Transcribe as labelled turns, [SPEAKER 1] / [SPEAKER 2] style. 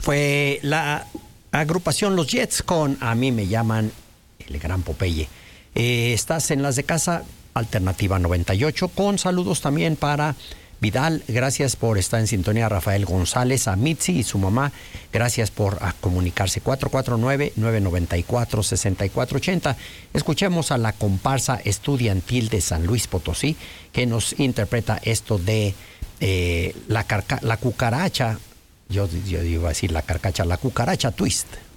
[SPEAKER 1] Fue la agrupación Los Jets con A mí me llaman el Gran Popeye. Estás en Las de Casa, Alternativa 98, con saludos también para Vidal, gracias por estar en sintonía. Rafael González, a Mitzi y su mamá, gracias por comunicarse. 449-994-6480. Escuchemos a la comparsa estudiantil de San Luis Potosí, que nos interpreta esto de la cucaracha. Yo iba a decir la carcacha, la cucaracha twist.